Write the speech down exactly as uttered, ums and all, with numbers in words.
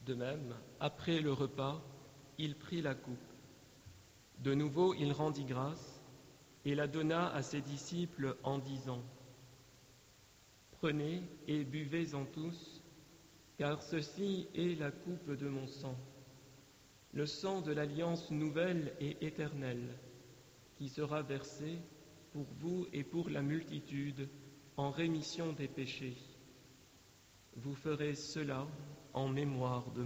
De même, après le repas, il prit la coupe. De nouveau, il rendit grâce et la donna à ses disciples en disant : « Prenez et buvez-en tous, car ceci est la coupe de mon sang, le sang de l'alliance nouvelle et éternelle, qui sera versé pour vous et pour la multitude en rémission des péchés. Vous ferez cela en mémoire de moi. »